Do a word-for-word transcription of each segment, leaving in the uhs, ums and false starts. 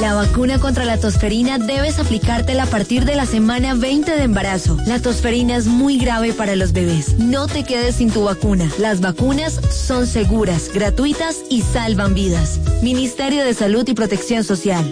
La vacuna contra la tosferina debes aplicártela a partir de la semana veinte de embarazo. La tosferina es muy grave para los bebés. No te quedes sin tu vacuna. Las vacunas son seguras, gratuitas y salvan vidas. Ministerio de Salud y Protección Social.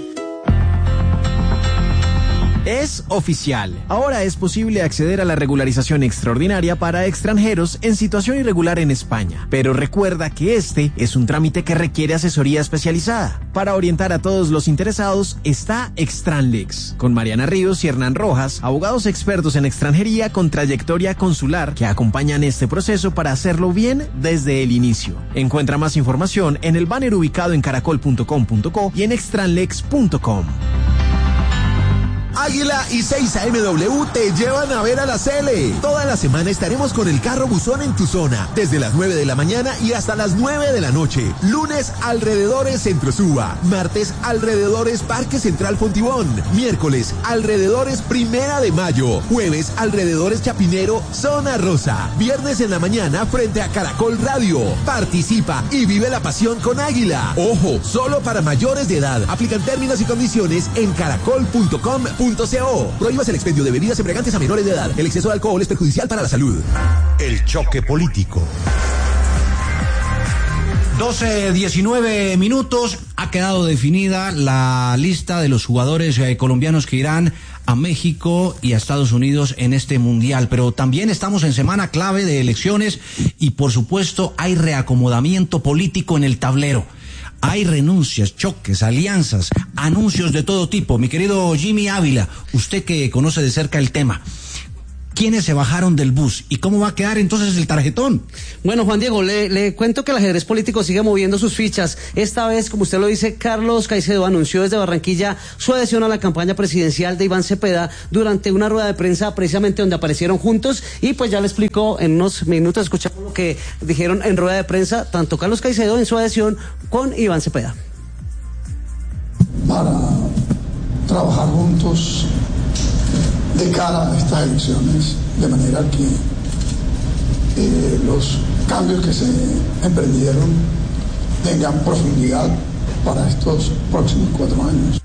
Es oficial. Ahora es posible acceder a la regularización extraordinaria para extranjeros en situación irregular en España. Pero recuerda que este es un trámite que requiere asesoría especializada. Para orientar a todos los interesados está Extranlex, con Mariana Ríos y Hernán Rojas, abogados expertos en extranjería con trayectoria consular que acompañan este proceso para hacerlo bien desde el inicio. Encuentra más información en el banner ubicado en caracol punto com punto co y en extranlex punto com. Águila y seis A M W te llevan a ver a la Cele. Toda la semana estaremos con el carro buzón en tu zona, desde las nueve de la mañana y hasta las nueve de la noche. Lunes, alrededores Centro Suba. Martes, alrededores Parque Central Fontibón. Miércoles, alrededores Primera de Mayo. Jueves, alrededores Chapinero, Zona Rosa. Viernes en la mañana, frente a Caracol Radio. Participa y vive la pasión con Águila. Ojo, solo para mayores de edad. Aplican términos y condiciones en caracol punto com punto co. Prohíbas el expendio de bebidas embriagantes a menores de edad. El exceso de alcohol es perjudicial para la salud. El choque político. doce diecinueve minutos. Ha quedado definida la lista de los jugadores eh, colombianos que irán a México y a Estados Unidos en este mundial, pero también estamos en semana clave de elecciones y por supuesto hay reacomodamiento político en el tablero. Hay renuncias, choques, alianzas, anuncios de todo tipo. Mi querido Jimmy Ávila, usted que conoce de cerca el tema, ¿quiénes se bajaron del bus? ¿Y cómo va a quedar entonces el tarjetón? Bueno, Juan Diego, le, le cuento que el ajedrez político sigue moviendo sus fichas. Esta vez, como usted lo dice, Carlos Caicedo anunció desde Barranquilla su adhesión a la campaña presidencial de Iván Cepeda durante una rueda de prensa precisamente donde aparecieron juntos y pues ya le explicó en unos minutos, escuchamos lo que dijeron en rueda de prensa tanto Carlos Caicedo en su adhesión con Iván Cepeda. Para trabajar juntos de cara a estas elecciones, de manera que eh, los cambios que se emprendieron tengan profundidad para estos próximos cuatro años.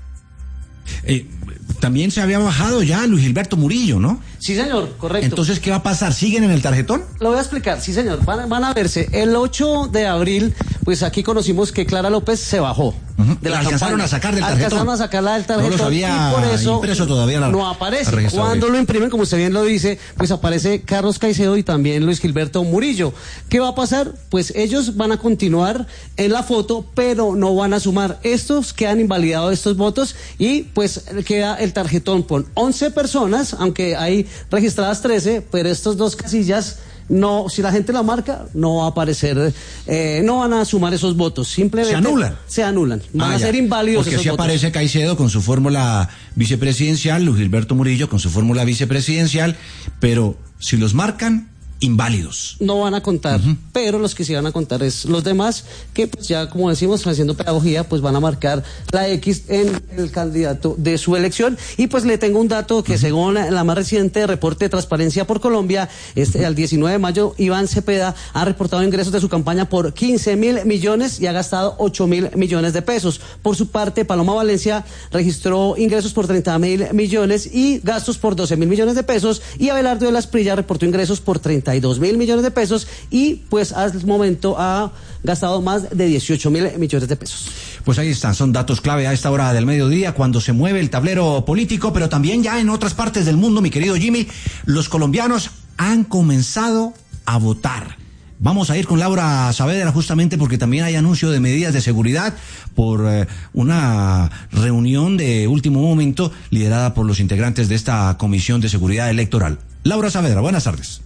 Eh, también se había bajado ya Luis Gilberto Murillo, ¿no? Sí, señor, correcto. Entonces, ¿qué va a pasar? ¿Siguen en el tarjetón? Lo voy a explicar, sí, señor. Van, van a verse. El ocho de abril, pues aquí conocimos que Clara López se bajó. Uh-huh. De la alcanzaron campaña. a sacar del tarjetón. Alcanzaron a sacarla del tarjetón. No los había y por eso impreso todavía la, no aparece. Cuando lo imprimen, como usted bien lo dice, pues aparece Carlos Caicedo y también Luis Gilberto Murillo. ¿Qué va a pasar? Pues ellos van a continuar en la foto, pero no van a sumar. Estos quedan invalidados estos votos y pues queda el tarjetón con once personas, aunque hay registradas trece, pero estos dos casillas no, si la gente la marca, no va a aparecer, eh, no van a sumar esos votos, simplemente se anulan. Se anulan, van ah, a ser ya. inválidos Porque esos si votos. aparece Caicedo con su fórmula vicepresidencial, Luis Gilberto Murillo con su fórmula vicepresidencial, pero si los marcan, inválidos. No van a contar, uh-huh. Pero los que sí van a contar es los demás, que pues ya como decimos, haciendo pedagogía, pues van a marcar la X en el candidato de su elección. Y pues le tengo un dato que uh-huh. según la, la más reciente reporte de Transparencia por Colombia, este, al diecinueve de mayo, Iván Cepeda ha reportado ingresos de su campaña por quince mil millones y ha gastado ocho mil millones de pesos. Por su parte, Paloma Valencia registró ingresos por treinta mil millones y gastos por doce mil millones de pesos, y Abelardo de la Esprilla reportó ingresos por treinta y dos mil millones de pesos y pues al momento ha gastado más de dieciocho mil millones de pesos. Pues ahí están, son datos clave a esta hora del mediodía cuando se mueve el tablero político, pero también ya en otras partes del mundo, mi querido Jimmy, los colombianos han comenzado a votar. Vamos a ir con Laura Saavedra justamente porque también hay anuncio de medidas de seguridad por eh, una reunión de último momento liderada por los integrantes de esta Comisión de Seguridad Electoral. Laura Saavedra, buenas tardes.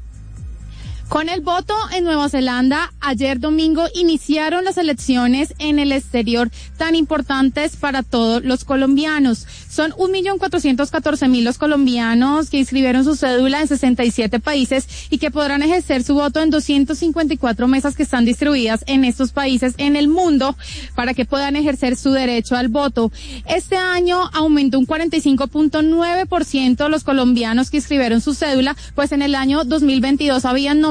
Con el voto en Nueva Zelanda, ayer domingo iniciaron las elecciones en el exterior tan importantes para todos los colombianos. Son un millón cuatrocientos catorce mil los colombianos que inscribieron su cédula en sesenta y siete países y que podrán ejercer su voto en doscientas cincuenta y cuatro mesas que están distribuidas en estos países en el mundo para que puedan ejercer su derecho al voto. Este año aumentó un cuarenta y cinco punto nueve por ciento los colombianos que inscribieron su cédula, pues en el año dos mil veintidós habían noventa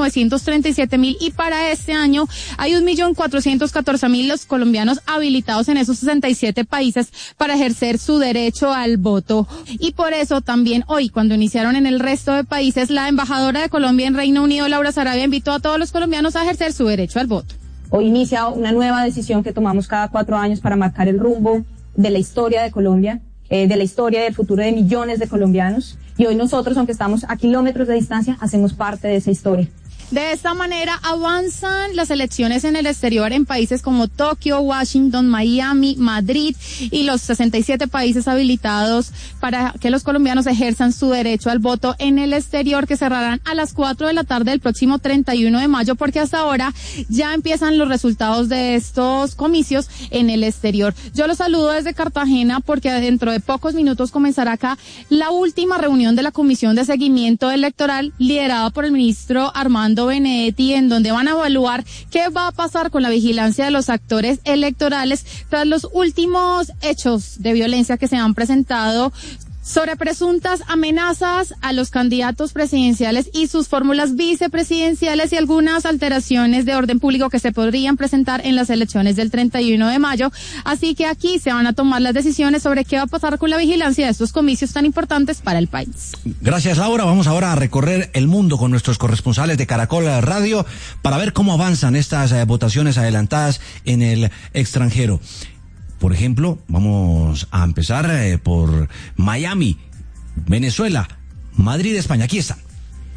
novecientos treinta y siete mil y para este año hay un millón cuatrocientos catorce mil los colombianos habilitados en esos sesenta y siete países para ejercer su derecho al voto. Y por eso también hoy, cuando iniciaron en el resto de países, la embajadora de Colombia en Reino Unido, Laura Sarabia, invitó a todos los colombianos a ejercer su derecho al voto. Hoy inicia una nueva decisión que tomamos cada cuatro años para marcar el rumbo de la historia de Colombia, eh, de la historia del futuro de millones de colombianos. Y hoy nosotros, aunque estamos a kilómetros de distancia, hacemos parte de esa historia. De esta manera avanzan las elecciones en el exterior en países como Tokio, Washington, Miami, Madrid y los sesenta y siete países habilitados para que los colombianos ejerzan su derecho al voto en el exterior, que cerrarán a las cuatro de la tarde del próximo treinta y uno de mayo, porque hasta ahora ya empiezan los resultados de estos comicios en el exterior. Yo los saludo desde Cartagena porque dentro de pocos minutos comenzará acá la última reunión de la Comisión de Seguimiento Electoral liderada por el ministro Armando Benedetti, en donde van a evaluar qué va a pasar con la vigilancia de los actores electorales tras los últimos hechos de violencia que se han presentado sobre presuntas amenazas a los candidatos presidenciales y sus fórmulas vicepresidenciales y algunas alteraciones de orden público que se podrían presentar en las elecciones del treinta y uno de mayo. Así que aquí se van a tomar las decisiones sobre qué va a pasar con la vigilancia de estos comicios tan importantes para el país. Gracias, Laura. Vamos ahora a recorrer el mundo con nuestros corresponsales de Caracol Radio para ver cómo avanzan estas eh, votaciones adelantadas en el extranjero. Por ejemplo, vamos a empezar eh, por Miami, Venezuela, Madrid, España. Aquí están.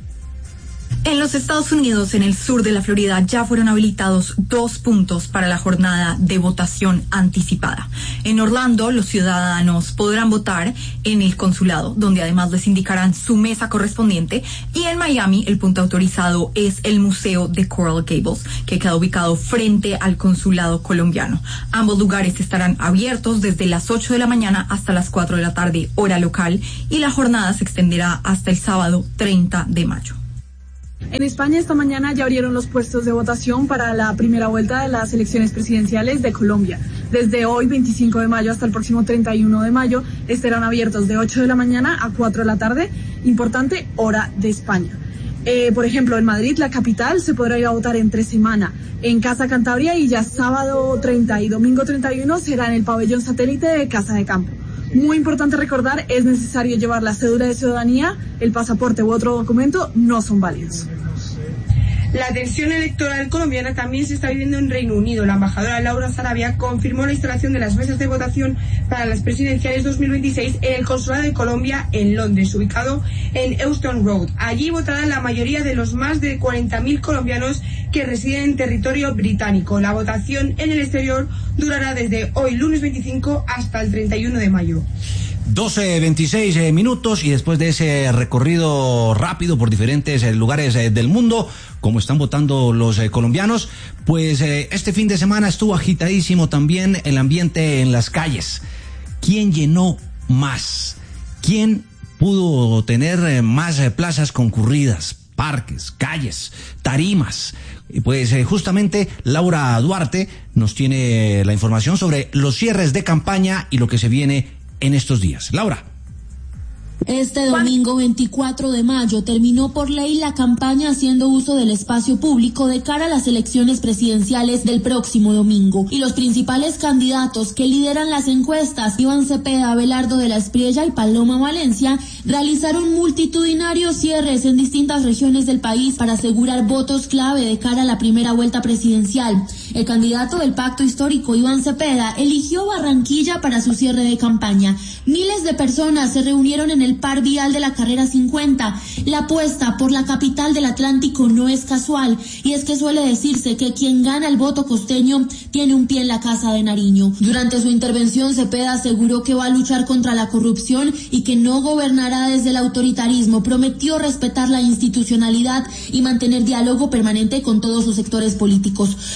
En los Estados Unidos, en el sur de la Florida, ya fueron habilitados dos puntos para la jornada de votación anticipada. En Orlando, los ciudadanos podrán votar en el consulado, donde además les indicarán su mesa correspondiente. Y en Miami, el punto autorizado es el Museo de Coral Gables, que queda ubicado frente al consulado colombiano. Ambos lugares estarán abiertos desde las ocho de la mañana hasta las cuatro de la tarde, hora local, y la jornada se extenderá hasta el sábado treinta de mayo. En España esta mañana ya abrieron los puestos de votación para la primera vuelta de las elecciones presidenciales de Colombia. Desde hoy, veinticinco de mayo, hasta el próximo treinta y uno de mayo, estarán abiertos de ocho de la mañana a cuatro de la tarde, importante, hora de España. Eh, por ejemplo, en Madrid, la capital, se podrá ir a votar entre semana en Casa Cantabria y ya sábado treinta y domingo treinta y uno será en el pabellón satélite de Casa de Campo. Muy importante recordar, es necesario llevar la cédula de ciudadanía, el pasaporte u otro documento no son válidos. La tensión electoral colombiana también se está viviendo en Reino Unido. La embajadora Laura Sarabia confirmó la instalación de las mesas de votación para las presidenciales dos mil veintiséis en el Consulado de Colombia en Londres, ubicado en Euston Road. Allí votarán la mayoría de los más de cuarenta mil colombianos que residen en territorio británico. La votación en el exterior durará desde hoy, lunes veinticinco, hasta el treinta y uno de mayo. doce veintiséis eh, minutos y después de ese recorrido rápido por diferentes eh, lugares eh, del mundo, como están votando los eh, colombianos, pues eh, este fin de semana estuvo agitadísimo también el ambiente en las calles. ¿Quién llenó más? ¿Quién pudo tener eh, más eh, plazas concurridas, parques, calles, tarimas? Y pues eh, justamente Laura Duarte nos tiene la información sobre los cierres de campaña y lo que se viene en estos días. Laura. Este domingo veinticuatro de mayo terminó por ley la campaña haciendo uso del espacio público de cara a las elecciones presidenciales del próximo domingo. Y los principales candidatos que lideran las encuestas, Iván Cepeda, Abelardo de la Espriella y Paloma Valencia, realizaron multitudinarios cierres en distintas regiones del país para asegurar votos clave de cara a la primera vuelta presidencial. El candidato del pacto histórico, Iván Cepeda, eligió Barranquilla para su cierre de campaña. Miles de personas se reunieron en el par vial de la carrera cincuenta. La apuesta por la capital del Atlántico no es casual, y es que suele decirse que quien gana el voto costeño tiene un pie en la casa de Nariño. Durante su intervención, Cepeda aseguró que va a luchar contra la corrupción y que no gobernará desde el autoritarismo. Prometió respetar la institucionalidad y mantener diálogo permanente con todos los sectores políticos. Por su parte,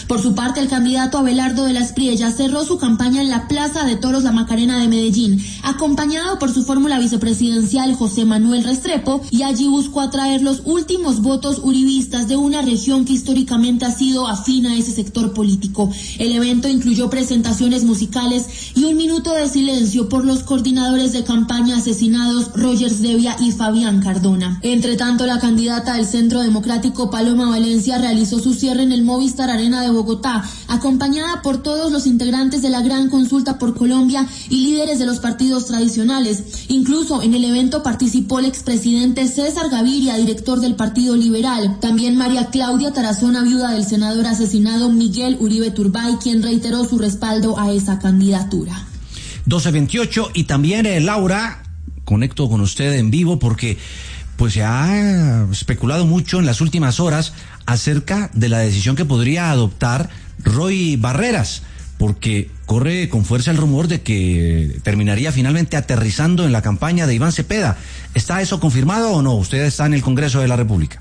parte, el candidato Abelardo de la Espriella cerró su campaña en la Plaza de Toros La Macarena de Medellín, acompañado por su fórmula vicepresidencial José Manuel Restrepo, y allí buscó atraer los últimos votos uribistas de una región que históricamente ha sido afín a ese sector político. El evento incluyó presentaciones musicales y un minuto de silencio por los coordinadores de campaña asesinados Rogers Devia y Fabián Cardona. Entre tanto, la candidata del Centro Democrático Paloma Valencia realizó su cierre en el Movistar Arena de Bogotá, acompañada por todos los integrantes de la Gran Consulta por Colombia y líderes de los partidos tradicionales. Incluso en el evento participó el expresidente César Gaviria, director del Partido Liberal. También María Claudia Tarazona, viuda del senador asesinado Miguel Uribe Turbay, quien reiteró su respaldo a esa candidatura. doce veintiocho, y también eh, Laura, conecto con usted en vivo porque pues se ha especulado mucho en las últimas horas acerca de la decisión que podría adoptar Roy Barreras, porque corre con fuerza el rumor de que terminaría finalmente aterrizando en la campaña de Iván Cepeda. ¿Está eso confirmado o no? Usted está en el Congreso de la República.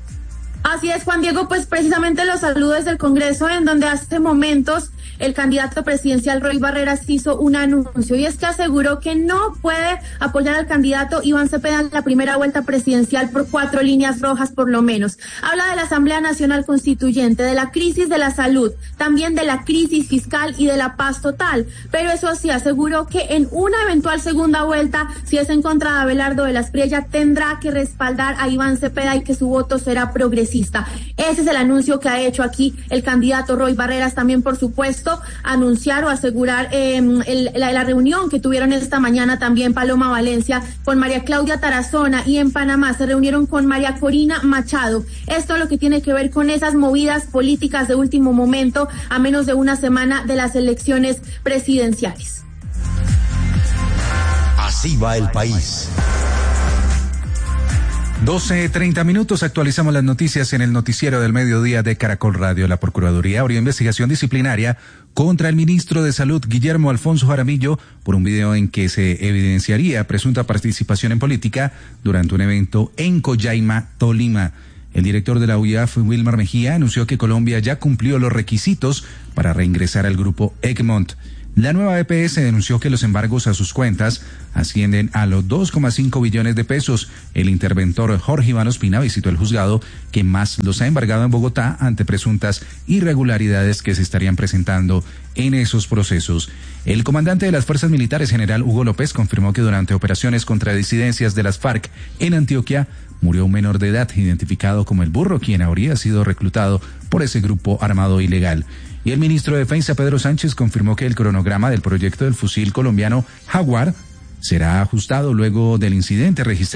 Así es, Juan Diego, pues precisamente los saludos desde el Congreso, en donde hace momentos el candidato presidencial Roy Barreras hizo un anuncio, y es que aseguró que no puede apoyar al candidato Iván Cepeda en la primera vuelta presidencial por cuatro líneas rojas por lo menos. Habla de la Asamblea Nacional Constituyente, de la crisis de la salud, también de la crisis fiscal y de la paz total, pero eso sí, aseguró que en una eventual segunda vuelta, si es en contra de Abelardo de la Espriella, tendrá que respaldar a Iván Cepeda y que su voto será progresista. Ese es el anuncio que ha hecho aquí el candidato Roy Barreras. También, por supuesto, anunciar o asegurar eh, el, la, la reunión que tuvieron esta mañana también Paloma Valencia con María Claudia Tarazona, y en Panamá se reunieron con María Corina Machado. Esto es lo que tiene que ver con esas movidas políticas de último momento a menos de una semana de las elecciones presidenciales. Así va el país. doce treinta minutos, actualizamos las noticias en el noticiero del mediodía de Caracol Radio. La Procuraduría abrió investigación disciplinaria contra el ministro de Salud, Guillermo Alfonso Jaramillo, por un video en que se evidenciaría presunta participación en política durante un evento en Coyaima, Tolima. El director de la U I A F, Wilmar Mejía, anunció que Colombia ya cumplió los requisitos para reingresar al grupo Egmont. La nueva E P S denunció que los embargos a sus cuentas ascienden a los dos coma cinco billones de pesos. El interventor Jorge Iván Ospina visitó el juzgado que más los ha embargado en Bogotá ante presuntas irregularidades que se estarían presentando en esos procesos. El comandante de las Fuerzas Militares, general Hugo López, confirmó que durante operaciones contra disidencias de las FARC en Antioquia murió un menor de edad identificado como el Burro, quien habría sido reclutado por ese grupo armado ilegal. Y el ministro de Defensa, Pedro Sánchez, confirmó que el cronograma del proyecto del fusil colombiano Jaguar será ajustado luego del incidente registrado